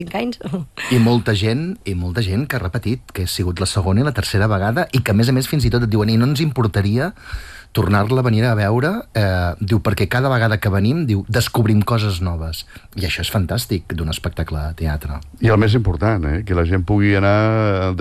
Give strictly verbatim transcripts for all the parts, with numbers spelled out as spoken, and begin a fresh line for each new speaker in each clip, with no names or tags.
anys.
I molta gent, i molta gent que ha repetit que ha sigut la segona i la tercera vegada i que, a més a més, fins i tot et diuen i no ens importaria tornar-la a venir a veure, eh, diu, perquè cada vegada que venim, diu, descobrim coses noves. I això és fantàstic d'un espectacle de teatre.
I el més important, eh, que la gent pugui anar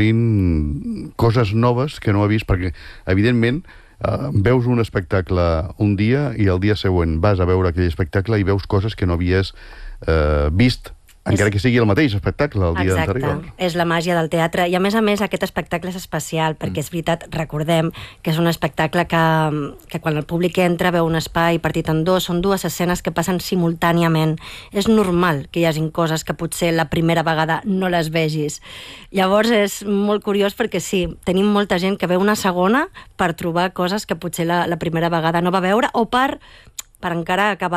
descobrint coses noves que no ha vist, perquè, evidentment, eh, veus un espectacle un dia i el dia següent vas a veure aquell espectacle i veus coses que no havies eh, vist, encara que sigui el mateix espectacle el dia anterior.
Exacte, és la màgia del teatre. I a més a més aquest espectacle és especial, perquè és veritat, recordem que és un espectacle que, que quan el públic entra veu un espai partit en dos, són dues escenes que passen simultàniament. És normal que hi hagin coses que potser la primera vegada no les vegis. Llavors és molt curiós perquè sí, tenim molta gent que veu una segona per trobar coses que potser la, la primera vegada no va veure o per... per encara acabar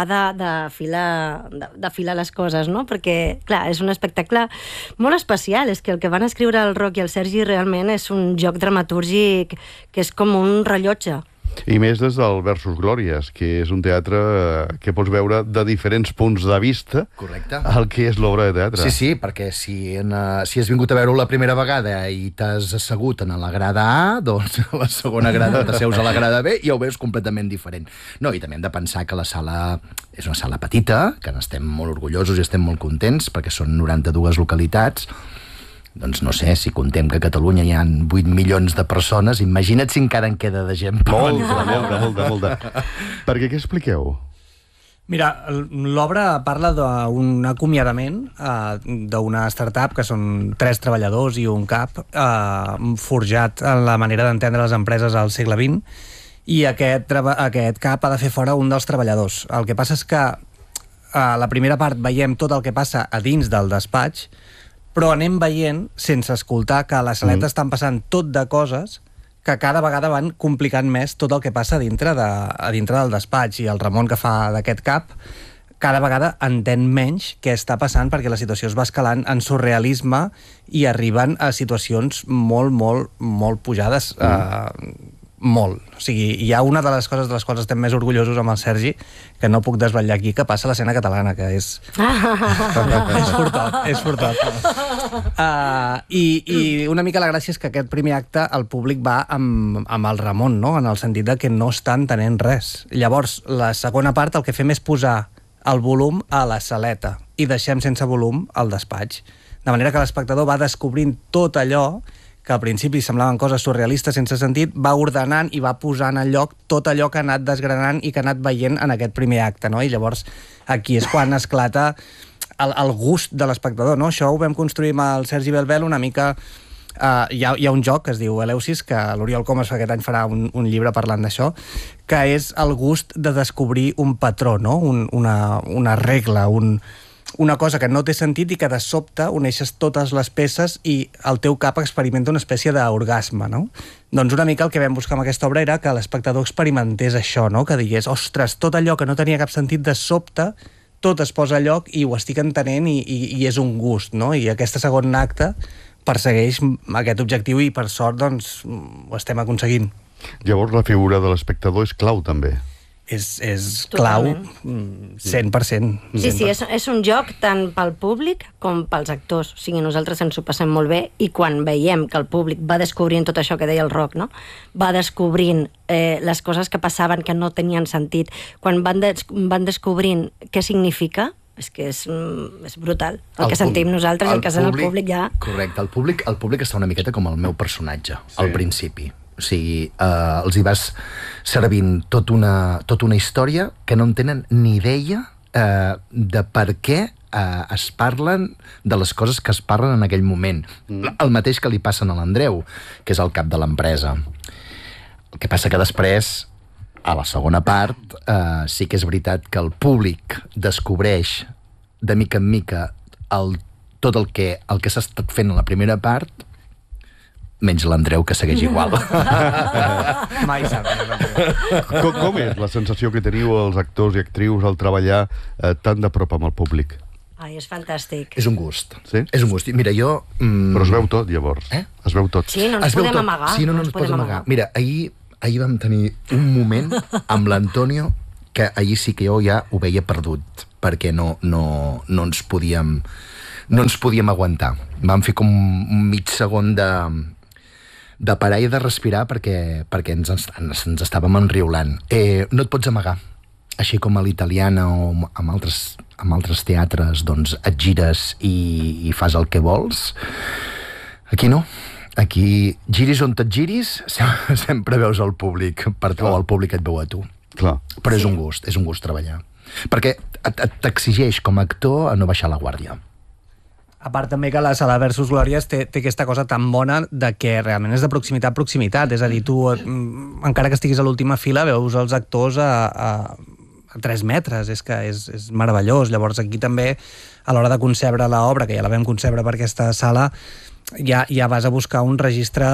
d'afilar de, de, de les coses, no? Perquè, clar, és un espectacle molt especial. És que el que van escriure el Roc i el Sergi realment és un joc dramatúrgic que és com un rellotge.
I més des del Versus Glòries, que és un teatre que pots veure de diferents punts de vista.
Correcte.
El que és l'obra de teatre.
Sí, sí, perquè si, en, uh, si has vingut a veure-ho la primera vegada i t'has assegut en la grada A, doncs a la segona grada t'asseus a la grada B i ho veus completament diferent. No, i també hem de pensar que la sala és una sala petita, que n'estem molt orgullosos i estem molt contents, perquè són noranta-dues localitats. Doncs no sé, si contem que a Catalunya hi ha vuit milions de persones, imagina't si encara en queda de gent.
Molta, molta, molta, molta. Perquè què expliqueu?
Mira, l'obra parla d'un acomiadament eh, d'una startup que són tres treballadors i un cap eh, forjat en la manera d'entendre les empreses al segle vint, i aquest, aquest cap ha de fer fora un dels treballadors. El que passa és que a la primera part veiem tot el que passa a dins del despatx, però anem veient, sense escoltar, que a la saleta mm. estan passant tot de coses que cada vegada van complicant més tot el que passa a dintre, de, a dintre del despatx. I el Ramon, que fa d'aquest cap, cada vegada entén menys què està passant, perquè la situació es va escalant en surrealisme i arriben a situacions molt, molt, molt pujades. Mm. Eh, molt. O sigui, hi ha una de les coses de les quals estem més orgullosos amb el Sergi, que no puc desvetllar aquí, que passa a l'escena catalana, que és... és fortot, és fortot. Uh, i, I una mica la gràcia és que aquest primer acte el públic va amb, amb el Ramon, no? En el sentit de que no està entenent res. Llavors, la segona part el que fem és posar el volum a la saleta i deixem sense volum el despatx. De manera que l'espectador va descobrint tot allò que al principi semblaven coses surrealistes sense sentit, va ordenant i va posant en lloc tot allò que ha anat desgranant i que ha anat veient en aquest primer acte, no? I llavors aquí és quan esclata el, el gust de l'espectador, no? Això ho vam construir amb el Sergi Belbel una mica... Uh, hi, ha, hi ha un joc que es diu Eleusis, que l'Oriol Comas aquest any farà un, un llibre parlant d'això, que és el gust de descobrir un patró, no? Un, una, una regla, un... una cosa que no té sentit i que de sobte uneixes totes les peces i el teu cap experimenta una espècie d'orgasme, no? Doncs una mica el que vam buscar amb aquesta obra era que l'espectador experimentés això, no? Que digués, ostres, tot allò que no tenia cap sentit, de sobte tot es posa a lloc i ho estic entenent i, i, i és un gust, no? I aquest segon acte persegueix aquest objectiu i per sort doncs ho estem aconseguint.
Llavors la figura de l'espectador és clau també.
És, és clau cent per cent.
Sí, sí, és, és un joc tant pel públic com pels actors. O sigui, nosaltres ens ho passem molt bé i quan veiem que el públic va descobrint tot això que deia el Roc, no? Va descobrint eh, les coses que passaven que no tenien sentit, quan van, des van descobrint què significa, és que és, és brutal. El, el que sentim nosaltres, el, el que sent el públic ja...
Correcte, el públic, el públic està una miqueta com el meu personatge, sí. Al principi. O sigui, eh, els hi vas servint tot una, tot una història que no en tenen ni idea eh, de per què eh, es parlen de les coses que es parlen en aquell moment. Mm. El mateix que li passen a l'Andreu, que és el cap de l'empresa. El que passa que després, a la segona part, eh, sí que és veritat que el públic descobreix de mica en mica el, tot el que, el que s'ha estat fent a la primera part, menys l'Andreu, que segueix igual.
Mai sap.
Com, com és la sensació que teniu els actors i actrius al treballar eh, tan de prop amb el públic?
Ai, és fantàstic.
És un gust.
Sí?
És un gust. Mira, jo... Mm...
Però es veu tot, llavors.
Eh?
Es veu tot.
Sí, no ens
es
podem amagar.
Sí, no, no, no ens podem amagar. amagar. Mira, ahir, ahir vam tenir un moment amb l'Antonio que ahir sí que jo ja ho veia perdut, perquè no, no, no ens podíem... no ens podíem aguantar. Vam fer com un mig segon de, de parar i de respirar perquè, perquè ens, ens, ens estàvem enriulant. Eh, no et pots amagar. Així com a l'Italiana o amb altres, amb altres teatres, doncs et gires i, i fas el que vols. Aquí no. Aquí, giris on et giris, sempre veus el públic, per tu, o el públic et veu a tu.
Clar.
Però és un gust, és un gust treballar. Perquè t'exigeix com a actor a no baixar la guàrdia.
A part també que la Sala versus Glòries té, té aquesta cosa tan bona de que realment és de proximitat a proximitat, és a dir, tu, encara que estiguis a l'última fila, veus els actors a, a, a tres metres, és que és, és meravellós. Llavors aquí també, a l'hora de concebre l'obra, que ja la vam concebre per aquesta sala, ja, ja vas a buscar un registre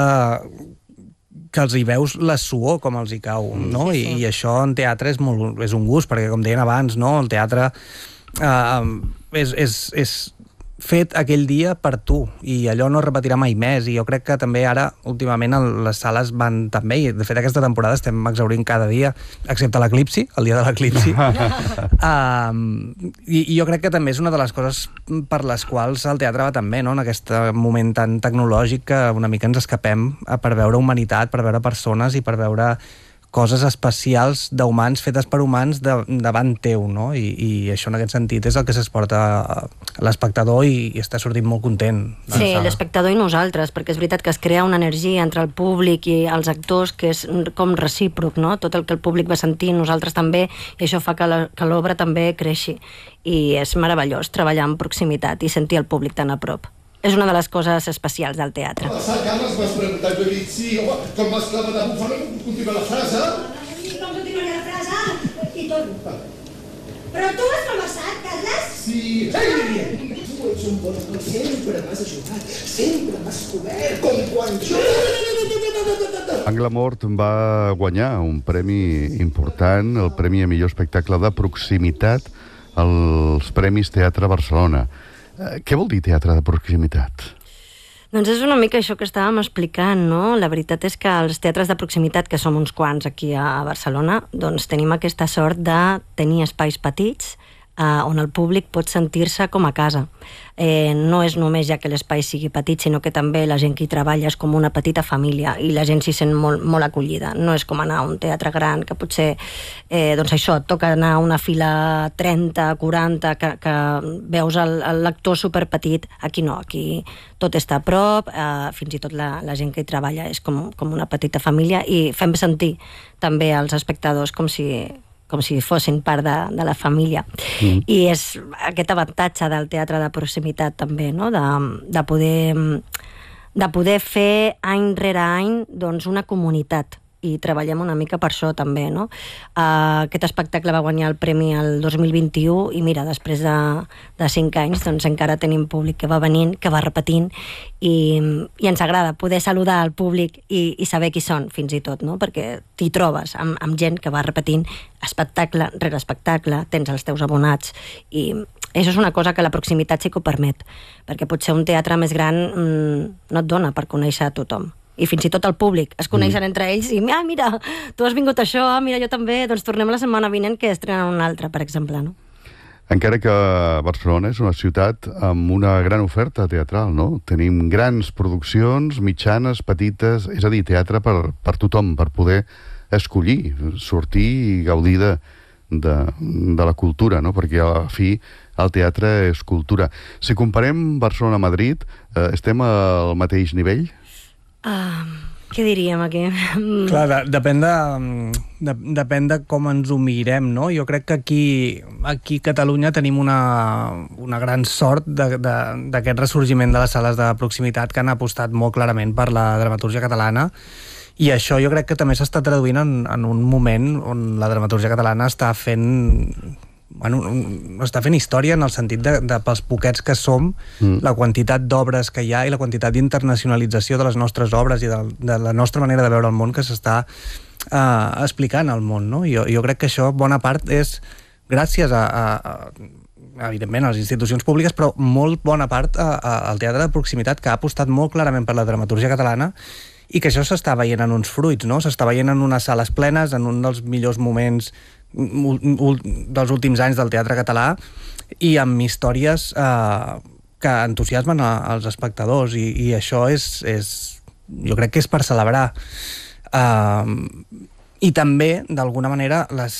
que els hi veus la suor com els hi cau, no? Sí, sí. I, i això en teatre és, molt, és un gust, perquè com deien abans, no? El teatre eh, és, és, és fet aquell dia per tu, i allò no es repetirà mai més, i jo crec que també ara, últimament, les sales van també, i de fet aquesta temporada estem exhaurint cada dia, excepte l'eclipsi, el dia de l'eclipsi. um, i, I jo crec que també és una de les coses per les quals el teatre va tan bé, no? En aquest moment tan tecnològic que una mica ens escapem per veure humanitat, per veure persones i per veure coses especials d'humans fetes per humans de, davant teu, no? I, i això en aquest sentit és el que s'exporta a l'espectador i, i està sortint molt content.
Sí, l'espectador i nosaltres, perquè és veritat que es crea una energia entre el públic i els actors que és com recíproc, no? Tot el que el públic va sentir, nosaltres també, i això fa que l'obra també creixi. I és meravellós treballar en proximitat i sentir el públic tan a prop. És una de les coses especials del teatre.
A Carles m'has preguntat, jo he dit sí, home, com m'has clavat de bufar, no puc continuar la frase?
I com continuaré la frase? I tot. Però tu has conversat, Carles?
Sí. Ei! Tu ets un bon actor, sempre m'has ajudat, sempre m'has cobert, com quan jo...
Anglamort va guanyar un premi important, el Premi a millor espectacle de proximitat als Premis Teatre Barcelona. Què vol dir teatre de proximitat?
Doncs és una mica això que estàvem explicant, no? La veritat és que els teatres de proximitat, que som uns quants aquí a Barcelona, doncs tenim aquesta sort de tenir espais petits eh, on el públic pot sentir-se com a casa. Eh, no és només ja que l'espai sigui petit, sinó que també la gent que hi treballa és com una petita família i la gent s'hi sent molt, molt acollida. No és com anar a un teatre gran que potser, eh, doncs això, et toca anar a una fila trenta, quaranta, que, que veus el, el lector superpetit. Aquí no, aquí tot està a prop, eh, fins i tot la, la gent que hi treballa és com, com una petita família i fem sentir també als espectadors com si... com si fossin part de, de la família. Mm. I és aquest avantatge del teatre de proximitat també, no? de, de, poder, de poder fer any rere any doncs, una comunitat. I treballem una mica per això també, no? Uh, aquest espectacle va guanyar el premi el dos mil vint-i-u i mira, després de, de cinc anys doncs encara tenim públic que va venint, que va repetint i, i ens agrada poder saludar al públic i, i saber qui són fins i tot, no? Perquè t'hi trobes amb, amb gent que va repetint espectacle rere espectacle, tens els teus abonats i això és una cosa que la proximitat sí que ho permet, perquè potser un teatre més gran mmm, no et dona per conèixer a tothom. I fins i tot el públic es coneixen mm. entre ells i ah, mira, tu has vingut a això, ah, mira, jo també, doncs tornem la setmana vinent que estrenen un altre, per exemple, no?
Encara que Barcelona és una ciutat amb una gran oferta teatral, no? Tenim grans produccions, mitjanes, petites, és a dir, teatre per, per tothom, per poder escollir, sortir i gaudir de, de, de la cultura, no? Perquè a la fi el teatre és cultura. Si comparem Barcelona-Madrid, eh, estem al mateix nivell?
Uh, què diríem aquí?
Clar, de, depèn, de, de, depèn de com ens ho mirem, no? Jo crec que aquí, aquí a Catalunya tenim una, una gran sort d'aquest ressorgiment de les sales de proximitat que han apostat molt clarament per la dramatúrgia catalana i això jo crec que també s'està traduint en, en un moment on la dramatúrgia catalana està fent... Bueno, està fent història en el sentit de, de pels poquets que som, mm. la quantitat d'obres que hi ha i la quantitat d'internacionalització de les nostres obres i de, de la nostra manera de veure el món que s'està uh, explicant al món, no? Jo, jo crec que això, bona part, és gràcies a, a, a evidentment, a les institucions públiques, però molt bona part a, a, al teatre de proximitat, que ha apostat molt clarament per la dramatúrgia catalana i que això s'està veient en uns fruits, no? S'està veient en unes sales plenes, en un dels millors moments dels últims anys del teatre català i amb històries eh, que entusiasmen a, als espectadors i, i això és, és, jo crec que és per celebrar. Uh, I també, d'alguna manera, les